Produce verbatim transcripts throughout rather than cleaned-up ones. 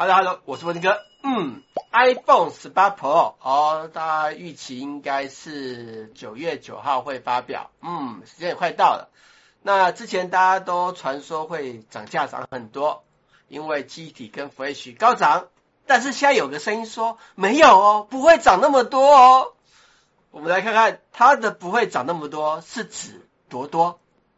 Hello Hello， 我是文哥。嗯 ，iPhone 十八 Pro 哦，大家预期应该是九月九号会发表。嗯，时间也快到了。那之前大家都传说会涨价涨很多，因为记忆体跟 Flash 高涨，但是现在有个声音说没有哦，不会涨那么多哦。我们来看看它的不会涨那么多是指多多。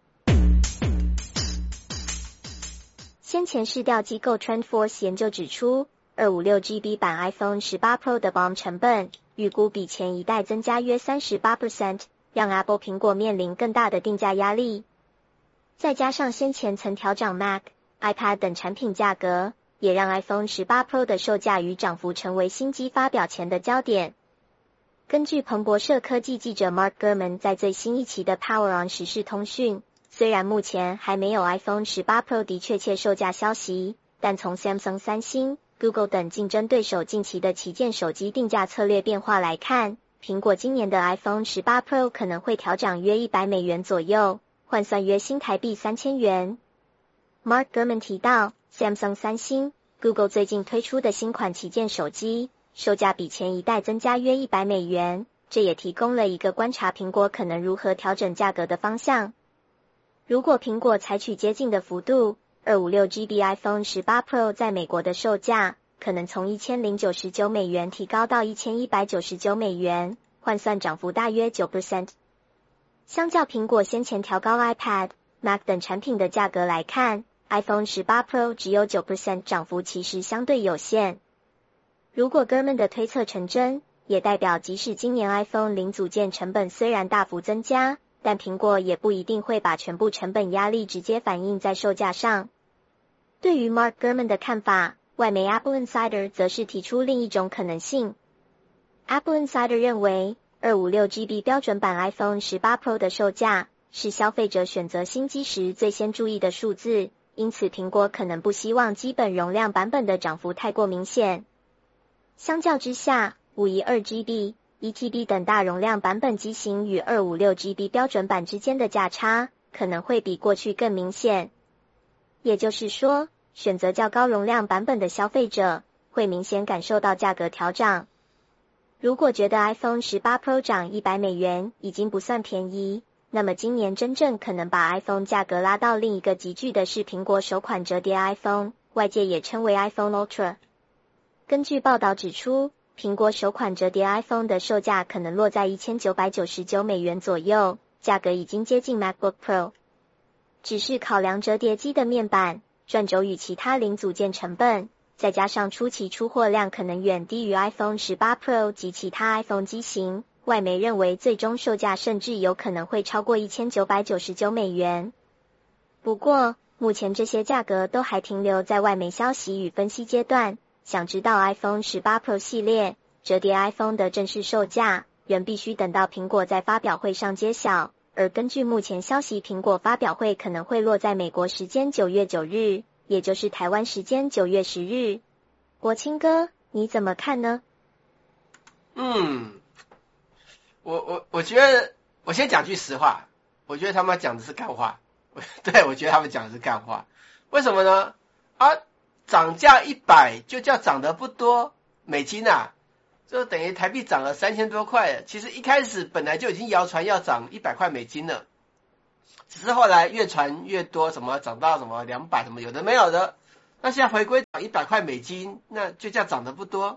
先前市调机构 TrendForce 研究指出， 二五六 G B 版 iPhone 十八 Pro 的 B O M 成本预估比前一代增加约 百分之三十八， 让 Apple 苹果面临更大的定价压力。再加上先前曾调涨 Mac、iPad 等产品价格，也让 iPhone 十八 Pro 的售价与涨幅成为新机发表前的焦点。根据彭博社科技记者 Mark Gurman 在最新一期的 Power On 时事通讯，虽然目前还没有 iPhone 十八 Pro 的确切售价消息，但从 Samsung、三星、Google 等竞争对手近期的旗舰手机定价策略变化来看，苹果今年的 iPhone 十八 Pro 可能会调涨约一百美元左右，换算约新台币三千元。Mark Gurman 提到 ，Samsung、三星、Google 最近推出的新款旗舰手机，售价比前一代增加约一百美元，这也提供了一个观察苹果可能如何调整价格的方向。如果苹果采取接近的幅度， 二五六 G B iPhone 十八 Pro 在美国的售价可能从一千零九十九美元提高到一千一百九十九美元，换算涨幅大约 百分之九。 相较苹果先前调高 iPad、Mac 等产品的价格来看， iPhone 十八 Pro 只有 百分之九， 涨幅其实相对有限。如果 Gurman 的推测成真，也代表即使今年 iPhone 零组件成本虽然大幅增加，但苹果也不一定会把全部成本压力直接反映在售价上。对于 Mark Gurman 的看法，外媒 Apple Insider 则是提出另一种可能性。Apple Insider 认为， 二五六 G B 标准版 iPhone 十八 Pro 的售价是消费者选择新机时最先注意的数字，因此苹果可能不希望基本容量版本的涨幅太过明显。相较之下， 五十二 G B、一 T B 等大容量版本机型与 二五六 G B 标准版之间的价差可能会比过去更明显。也就是说，选择较高容量版本的消费者会明显感受到价格调涨。如果觉得 iPhone 十八 Pro 涨一百美元已经不算便宜，那么今年真正可能把 iPhone 价格拉到另一个级距的是苹果首款折叠 iPhone， 外界也称为 iPhone Ultra。 根据报道指出，苹果首款折叠 iPhone 的售价可能落在一千九百九十九美元左右，价格已经接近 MacBook Pro。 只是考量折叠机的面板、转轴与其他零组件成本，再加上初期出货量可能远低于 iPhone 十八 Pro 及其他 iPhone 机型，外媒认为最终售价甚至有可能会超过一千九百九十九美元。不过，目前这些价格都还停留在外媒消息与分析阶段，想知道 iPhone 十八 Pro 系列折叠 iPhone 的正式售价，仍必须等到苹果在发表会上揭晓。而根据目前消息，苹果发表会可能会落在美国时间九月九日，也就是台湾时间九月十日。国清哥，你怎么看呢？ 嗯，我我我觉得，我先讲句实话，我觉得他们讲的是干话。对，我觉得他们讲的是干话。为什么呢？啊，涨价一百就叫涨得不多，美金啊，就等于台币涨了三千多块。其实一开始本来就已经谣传要涨一百块美金了，只是后来越传越多，什么涨到什么两百，什么有的没有的。那现在回归涨一百块美金，那就叫涨得不多。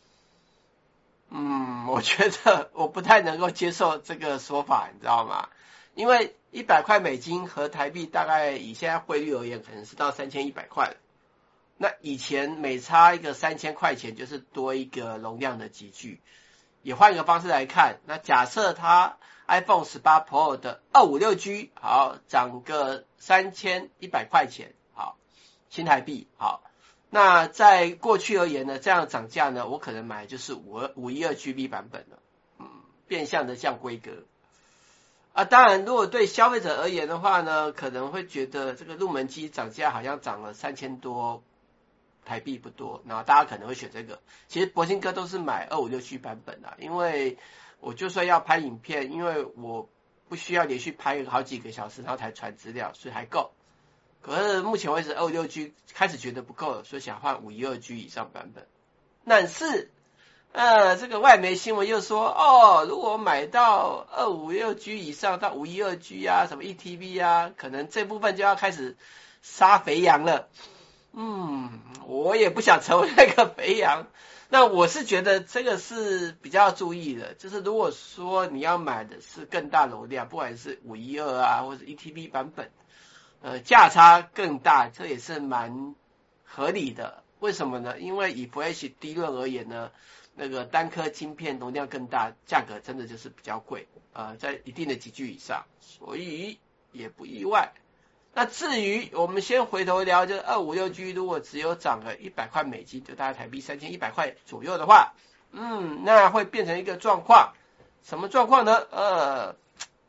嗯，我觉得我不太能够接受这个说法，你知道吗？因为一百块美金和台币大概以现在汇率而言，可能是到三千一百块了。那以前每差一个三千块钱就是多一个容量的集聚。也换一个方式来看，那假设它 iPhone 十八 Pro 的 二五六 G 好涨个三千一百块钱，好新台币，好，那在过去而言呢，这样涨价呢，我可能买的就是五十二 G B 版本了，嗯，变相的降规格。啊，当然，如果对消费者而言的话呢，可能会觉得这个入门机涨价好像涨了三千多台币不多，然后大家可能会选这个。其实博兴哥都是买二五六 G 版本啊，因为我就算要拍影片，因为我不需要连续拍好几个小时，然后才传资料，所以还够。 可是目前为止 二五六 G 开始觉得不够了，所以想换 五一二 G 以上版本。但是呃，这个外媒新闻又说，哦，如果买到二五六 G 以上到五一二 G 啊，什么 E T B 啊，可能这部分就要开始杀肥羊了。嗯，我也不想成为那个肥羊。那我是觉得这个是比较注意的，就是如果说你要买的是更大容量，不管是五一二啊，或者 E T B 版本，呃，价差更大，这也是蛮合理的。为什么呢？因为以 Flash 低润而言呢，那个单颗晶片容量更大，价格真的就是比较贵，呃，在一定的级距以上，所以也不意外。那至于我们先回头聊，就是二五六 G 如果只有涨个一百块美金，就大概台币三千一百块左右的话，嗯，那会变成一个状况，什么状况呢？呃，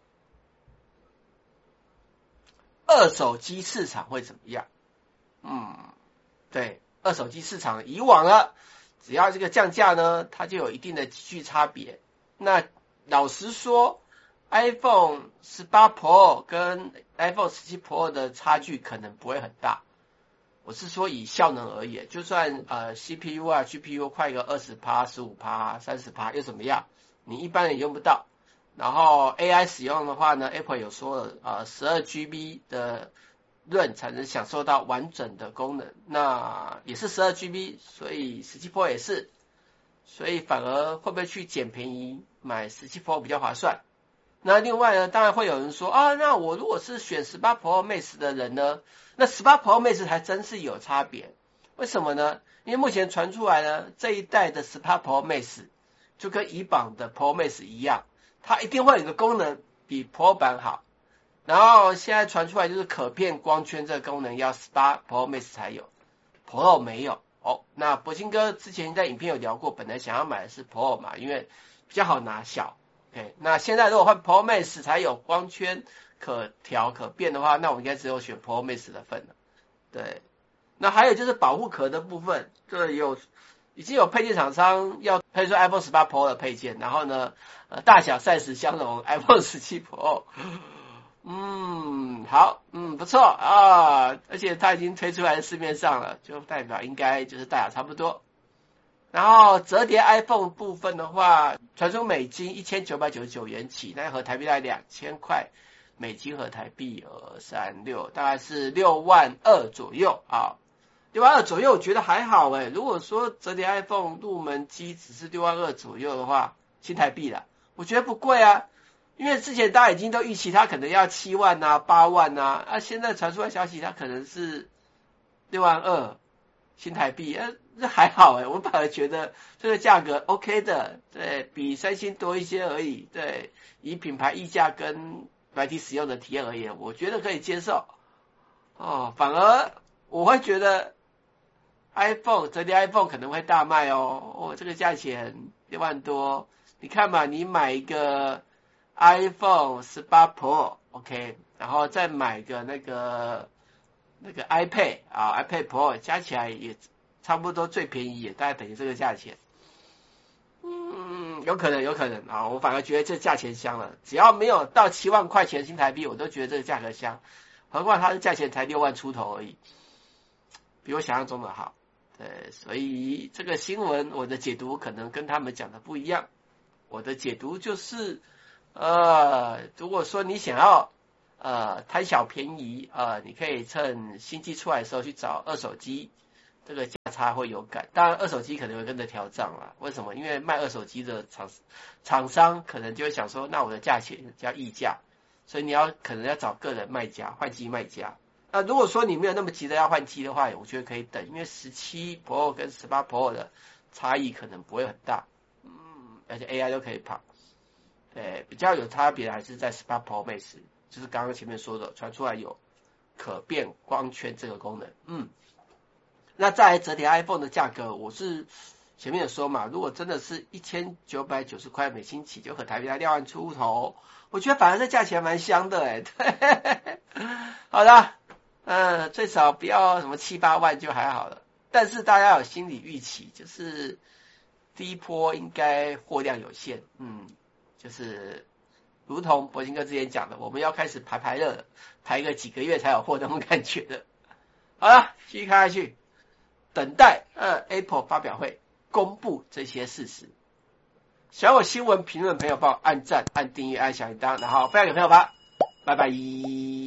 二手机市场会怎么样？嗯，对，二手机市场以往呢，只要这个降价呢，它就有一定的级距差别。那老实说，iPhone 十八 Pro 跟 iPhone 十七 Pro 的差距可能不会很大。我是说以效能而言，就算呃 C P U 啊 G P U 快个 百分之二十、十五、三十 又怎么样？你一般人用不到。然后 A I 使用的话呢 ，Apple 有说了，呃 十二 G B 的润才能享受到完整的功能，那也是 十二 G B， 所以十七 Pro 也是，所以反而会不会去捡便宜买十七 Pro 比较划算？那另外呢，当然会有人说啊，那我如果是选十八 Pro Max 的人呢，那十八 Pro Max 还真是有差别。为什么呢？因为目前传出来呢，这一代的十八 Pro Max 就跟以往的 Pro Max 一样，它一定会有个功能比 Pro 版好。然后现在传出来就是可变光圈这个功能要十八 Pro Max 才有， Pro 没有。哦，那博兴哥之前在影片有聊过，本来想要买的是 Pro 嘛，因为比较好拿小。OK， 那现在如果换 Pro Max 才有光圈可调可变的话，那我应该只有选 Pro Max 的份了。对，那还有就是保护壳的部分，这有已经有配件厂商要配出 iPhone 十八 Pro 的配件，然后呢，呃，大小 size 相容 iPhone 十七 Pro。嗯，好，嗯，不错啊，而且它已经推出来市面上了，就代表应该就是大小差不多。然后折叠 iPhone 部分的话，传出美金一千九百九十九元起，那合台币大概两千块美金和台币二三六，大概是六万二左右啊。六万二左右我觉得还好诶，如果说折叠 iPhone 入门机只是六万二左右的话，新台币啦，我觉得不贵啊。因为之前大家已经都预期它可能要七万啊、八万啊，啊现在传出来消息它可能是六万二新台币，呃、啊，这还好诶，我反而觉得这个价格 OK 的，对比三星多一些而已，对，以品牌溢价跟软体使用的体验而言，我觉得可以接受。哦，反而我会觉得 iPhone 折叠 iPhone 可能会大卖哦，哦，这个价钱六万多，你看嘛，你买一个iPhone 十八 Pro OK， 然后再买个那个那个 iPad 啊 iPad Pro 加起来也差不多，最便宜也大概等于这个价钱。嗯，有可能有可能啊，我反而觉得这价钱香了，只要没有到七万块钱新台币，我都觉得这个价格香，何况它的价钱才六万出头而已，比我想象中的好。对，所以这个新闻我的解读可能跟他们讲的不一样，我的解读就是呃，如果说你想要呃贪小便宜，呃，你可以趁新机出来的时候去找二手机，这个价差会有感。当然，二手机可能会跟着调涨啦。为什么？因为卖二手机的厂厂商可能就会想说，那我的价钱叫溢价，所以你要可能要找个人卖家、换机卖家。那如果说你没有那么急着要换机的话，我觉得可以等，因为十七 Pro 跟十八 Pro 的差异可能不会很大，嗯，而且 A I 都可以跑。对，比较有差别的还是在十八 Pro Max， 就是刚刚前面说的传出来有可变光圈这个功能。嗯，那再来折叠 iPhone 的价格，我是前面有说嘛，如果真的是一千九百九十块美金起，就和台币六万出头，我觉得反而这价钱蛮香的哎。对，好的，嗯，最少不要什么七八万就还好了，但是大家有心理预期，就是第一波应该货量有限，嗯。就是如同柏金哥之前讲的，我们要开始排排热了，排个几个月才有货那种感觉的。好了，继续看下去，等待呃 Apple 发表会公布这些事实。想我新闻评论朋友帮我按赞、按订阅、按小铃铛，然后分享给朋友吧，拜拜。